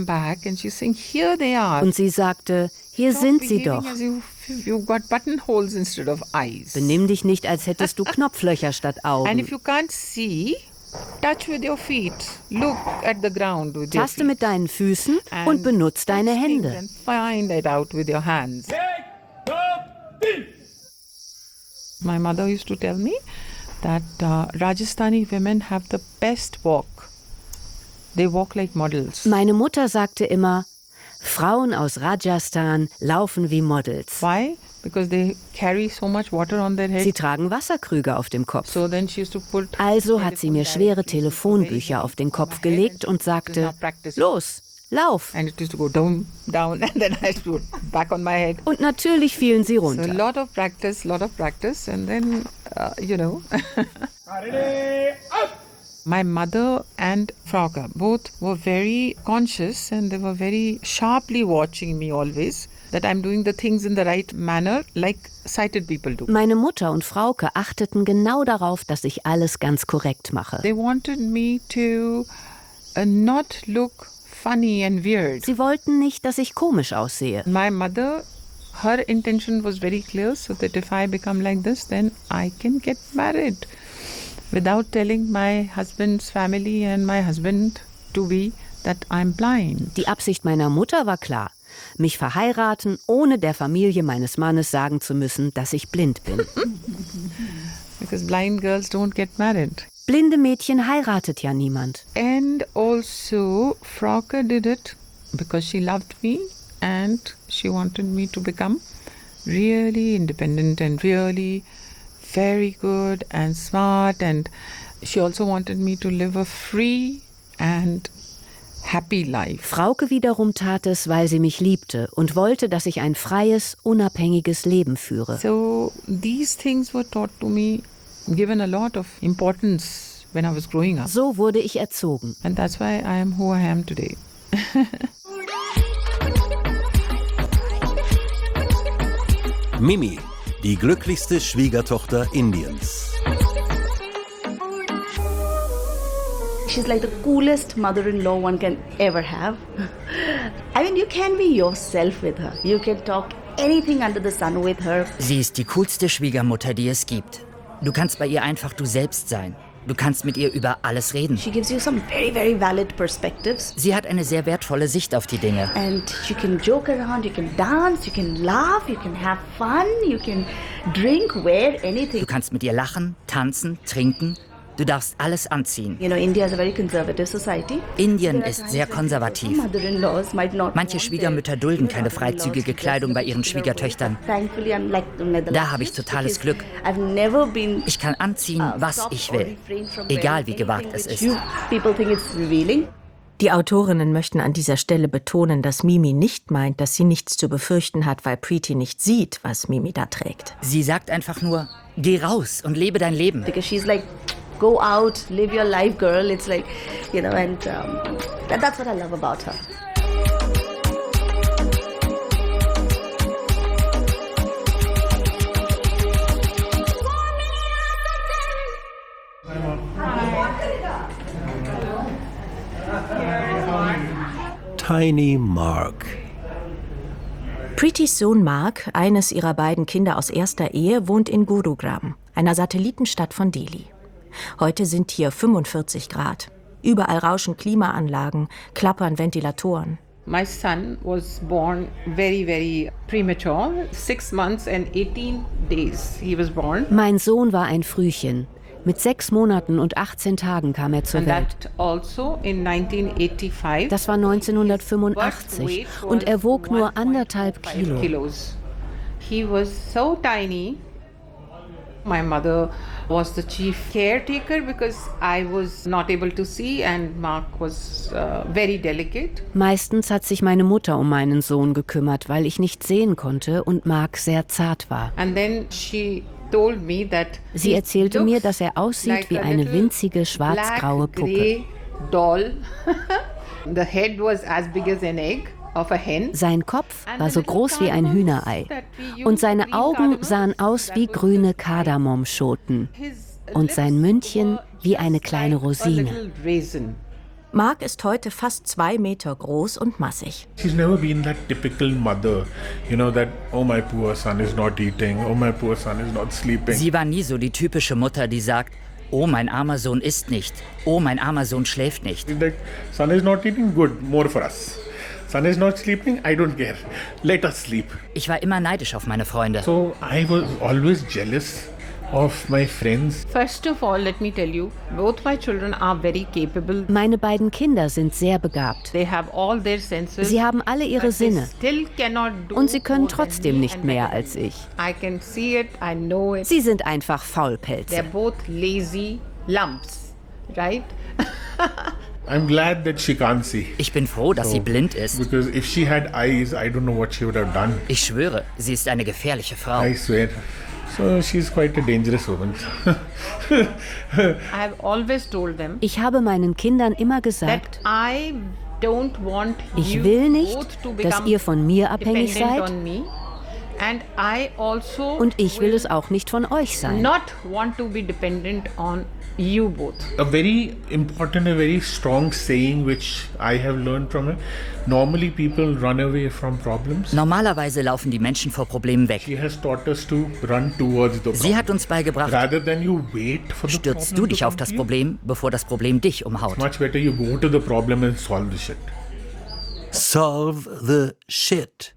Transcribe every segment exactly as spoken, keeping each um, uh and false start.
back and she's saying, here they are. Und sie sagte, hier Stop sind sie behaving doch. as if you've got buttonholes instead of eyes. Benimm dich nicht, als hättest du Knopflöcher statt And Augen. if you can't see, touch with your feet. Look at the ground with your Taste feet. mit deinen Füßen And und benutz deine touch things Hände. and find it out with your hands. My mother used to tell me that uh, Rajasthani women have the best walk. They walk like models. Meine Mutter sagte immer, Frauen aus Rajasthan laufen wie Models. Why? Because they carry so much water on their head. Sie tragen Wasserkrüge auf dem Kopf. So then she used to put Also hat sie mir schwere Telefonbücher auf den Kopf gelegt und sagte, los, lauf. and it used to go down, down, and then I used to put back on my head. Und natürlich fielen sie So a runter. lot of practice, lot of practice, and then uh, you know. My mother and Frauke both were very conscious and they were very sharply watching me always that I'm doing the things in the right manner like sighted people do. Meine Mutter und Frauke achteten genau darauf, dass ich alles ganz korrekt mache. They wanted me to uh, not look funny and weird. Sie wollten nicht, dass ich komisch aussehe. My mother, her intention was very clear, so that if I become like this, then I can get married without telling my husband's family and my husband to be that I'm blind. Die Absicht meiner Mutter war klar. Mich verheiraten, ohne der Familie meines Mannes sagen zu müssen, dass ich blind bin. Because blind girls don't get married. Blinde Mädchen heiratet ja niemand. And also, Frauke did it because she loved me and she wanted me to become really independent and really very good and smart, and she also wanted me to live a free and happy life. Frauke wiederum tat es, weil sie mich liebte und wollte, dass ich ein freies, unabhängiges Leben führe. So these things were taught to me, given a lot of importance when I was growing up. So wurde ich erzogen. And that's why I am who I am today. Mimi, die glücklichste Schwiegertochter Indiens. She's like the coolest mother-in-law one can ever have. I mean, you can be yourself with her. You can talk anything under the sun with her. Sie ist die coolste Schwiegermutter, die es gibt. Du kannst bei ihr einfach du selbst sein. Du kannst mit ihr über alles reden. She gives you some very, very valid perspectives. Sie hat eine sehr wertvolle Sicht auf die Dinge. And you can joke around, you can dance, you can laugh, you can have fun, you can drink, wear anything. Du kannst mit ihr lachen, tanzen, trinken. Du darfst alles anziehen. You know, India is a very conservative society. Indien ist sehr konservativ. Mother-in-laws might not Manche Schwiegermütter dulden keine freizügige Kleidung bei ihren Schwiegertöchtern. Thankfully, I'm like the Netherlands. Da habe ich totales Glück. I've never been Ich kann anziehen, was ich will. Egal wie gewagt es ist. People think it's revealing. Die Autorinnen möchten an dieser Stelle betonen, dass Mimi nicht meint, dass sie nichts zu befürchten hat, weil Preeti nicht sieht, was Mimi da trägt. Sie sagt einfach nur, geh raus und lebe dein Leben. Because she's like, go out, live your life, girl. It's like, you know, and um, that, that's what I love about her. Tiny Mark. Preetis Sohn Mark, eines ihrer beiden Kinder aus erster Ehe, wohnt in Gurugram, einer Satellitenstadt von Delhi. Heute sind hier fünfundvierzig Grad. Überall rauschen Klimaanlagen, klappern Ventilatoren. My son was born very, very premature. Six months and eighteen days he was born. Mein Sohn war ein Frühchen. Mit sechs Monaten und achtzehn Tagen kam er zur And Welt. that also in nineteen eighty-five. Das war neunzehnhundertfünfundachtzig und er wog nur anderthalb Kilo. Kilos. He was so tiny. My mother was the chief caretaker because I was not able to see and Mark was uh, very delicate. Meistens hat sich meine Mutter um meinen Sohn gekümmert, weil ich nicht sehen konnte und Mark sehr zart war. And then she told me that Sie erzählte mir, dass er aussieht like wie a eine little winzige schwarz-graue black, Puppe. grey doll. The head was as big as an egg of a hen. Sein Kopf war so groß wie ein Hühnerei und seine Augen sahen aus wie grüne Kardamomschoten und sein Mündchen wie eine kleine Rosine. Mark ist heute fast zwei Meter groß und massig. She's never been that typical mother, you know, that, oh, my poor son is not eating, oh, my poor son is not sleeping. Sie war nie so die typische Mutter, die sagt, oh, mein armer Sohn isst nicht, oh, mein armer Sohn schläft nicht. Like, son is not eating, good, more for us. Son is not sleeping, I don't care. Let us sleep. Ich war immer neidisch auf meine Freunde. So I was always jealous of my friends. First of all, let me tell you, both my children are very capable. Meine beiden Kinder sind sehr begabt. They have all their senses. Sie haben alle ihre but they Sinne. still cannot do Und sie können more than trotzdem me nicht and mehr better als than me. ich. I can see it, I know it. Sie sind einfach Faulpelze. They're both lazy lumps, right? I'm glad that she can't see. Ich bin froh, dass sie blind ist. Because if she had eyes, I don't know what she would have done. Ich schwöre, sie ist eine gefährliche Frau. I swear. So she's quite a dangerous woman. I have always told them Ich habe meinen Kindern immer that gesagt, I don't want ich you will nicht, both to dass become ihr von mir abhängig dependent seid on me. And I also und ich will es auch nicht von euch sein. not want to be dependent on you both. A very important, a very strong saying which I have learned from her. Normally people run away from problems. Normalerweise laufen die Menschen vor Problemen weg. She has taught us to run towards the problem. Sie hat uns beigebracht, Rather than you wait for the stürzt problem du to dich come auf das to you, Problem, bevor das Problem dich umhaut. much better you go to the problem and solve the shit. Solve the shit.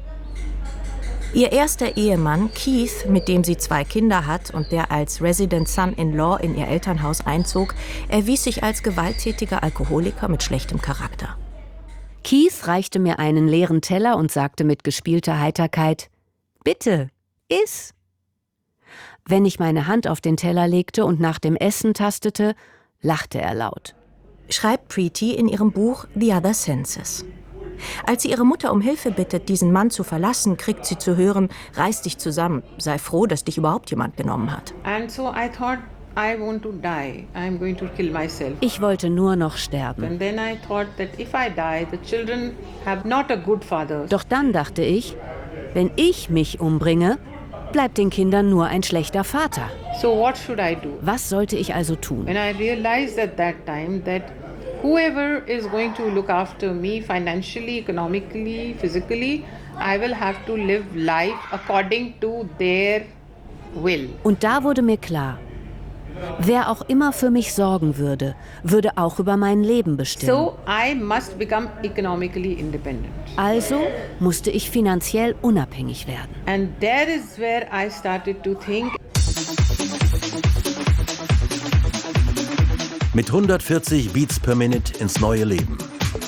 Ihr erster Ehemann, Keith, mit dem sie zwei Kinder hat und der als Resident Son-in-Law in ihr Elternhaus einzog, erwies sich als gewalttätiger Alkoholiker mit schlechtem Charakter. Keith reichte mir einen leeren Teller und sagte mit gespielter Heiterkeit, »Bitte, iss!« Wenn ich meine Hand auf den Teller legte und nach dem Essen tastete, lachte er laut. Schreibt Preeti in ihrem Buch The Other Senses. Als sie ihre Mutter um Hilfe bittet, diesen Mann zu verlassen, kriegt sie zu hören, reiß dich zusammen, sei froh, dass dich überhaupt jemand genommen hat. And so I thought, I want to die. I'm going to kill myself. Ich wollte nur noch sterben. And then I thought that if I die, the children have not a good father. Doch dann dachte ich, wenn ich mich umbringe, bleibt den Kindern nur ein schlechter Vater. So what should I do? Was sollte ich also tun? When I realized at that time that whoever is going to look after me financially, economically, physically, I will have to live life according to their will. Und da wurde mir klar, wer auch immer für mich sorgen würde, würde auch über mein Leben bestimmen. So I must become economically independent. Also musste ich finanziell unabhängig werden. And that is where I started to think. Mit hundertvierzig Beats per Minute ins neue Leben.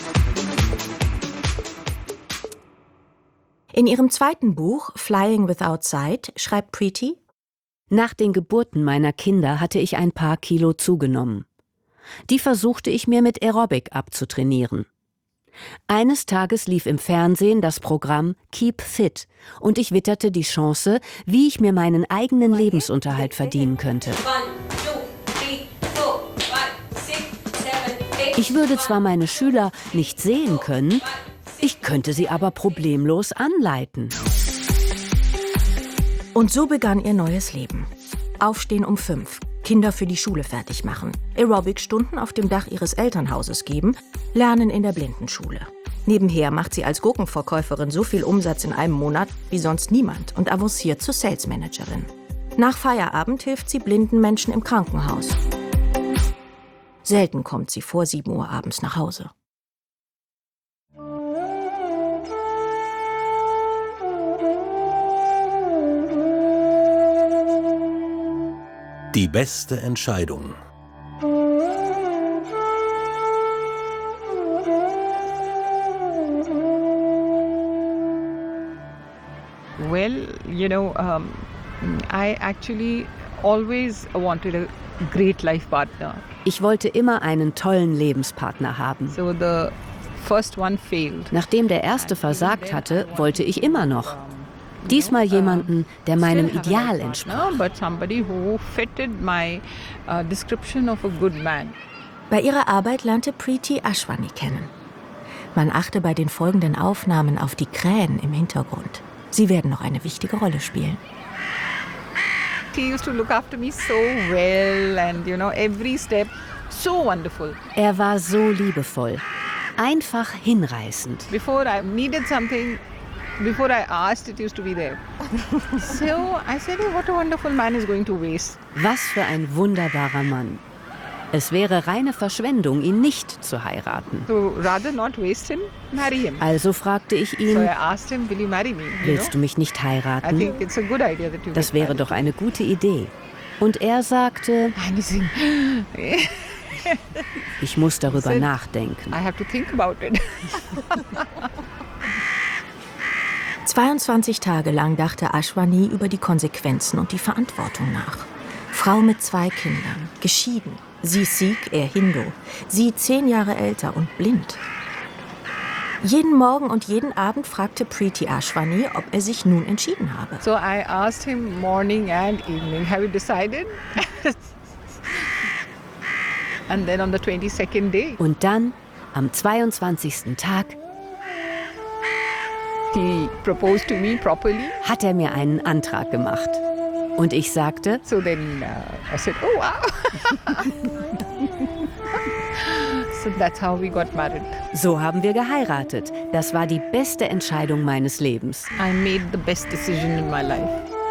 In ihrem zweiten Buch, Flying Without Sight, schreibt Preeti: Nach den Geburten meiner Kinder hatte ich ein paar Kilo zugenommen. Die versuchte ich mir mit Aerobic abzutrainieren. Eines Tages lief im Fernsehen das Programm Keep Fit und ich witterte die Chance, wie ich mir meinen eigenen Lebensunterhalt verdienen könnte. Ich würde zwar meine Schüler nicht sehen können, ich könnte sie aber problemlos anleiten. Und so begann ihr neues Leben. Aufstehen um fünf, Kinder für die Schule fertig machen, Aerobic-Stunden auf dem Dach ihres Elternhauses geben, lernen in der Blindenschule. Nebenher macht sie als Gurkenverkäuferin so viel Umsatz in einem Monat wie sonst niemand und avanciert zur Salesmanagerin. Nach Feierabend hilft sie blinden Menschen im Krankenhaus. Selten kommt sie vor sieben Uhr abends nach Hause. Die beste Entscheidung. Well, you know, um, I actually always wanted a great life partner. Ich wollte immer einen tollen Lebenspartner haben. So the first one failed. Nachdem der erste versagt hatte, wollte ich immer noch. Diesmal jemanden, der meinem Ideal entsprach. But somebody who fitted my uh, description of a good man. Bei ihrer Arbeit lernte Preeti Ashwani kennen. Man achte bei den folgenden Aufnahmen auf die Krähen im Hintergrund. Sie werden noch eine wichtige Rolle spielen. He used to look after me so well and, you know, every step So wonderful. Er war so liebevoll, einfach hinreißend. Before I needed something, before I asked, it used to be there. So I said, oh, what a wonderful man is going to waste. Was für ein wunderbarer Mann. Es wäre reine Verschwendung, ihn nicht zu heiraten. So rather not waste him, marry him. Also fragte ich So ihn, I asked him, will you marry me? You willst du know? mich nicht I heiraten? think it's a good idea that you Das get wäre married. doch eine gute Idee. Und er sagte, And he's saying, ich muss darüber Said- nachdenken. I have to think about it. zweiundzwanzig Tage lang dachte Ashwani über die Konsequenzen und die Verantwortung nach. Frau mit zwei Kindern, geschieden. Sie Sikh, er Hindu. Sie zehn Jahre älter und blind. Jeden Morgen und jeden Abend fragte Preeti Ashwani, ob er sich nun entschieden habe. So I asked him morning and evening, have you decided? And then on the twenty-second day, Und dann, am zweiundzwanzigsten Tag, he proposed to me properly. hat er mir einen Antrag gemacht. Und ich sagte, So then uh, I said, oh wow. So that's how we got married. so haben wir geheiratet. Das war die beste Entscheidung meines Lebens. I made the best decision in my life.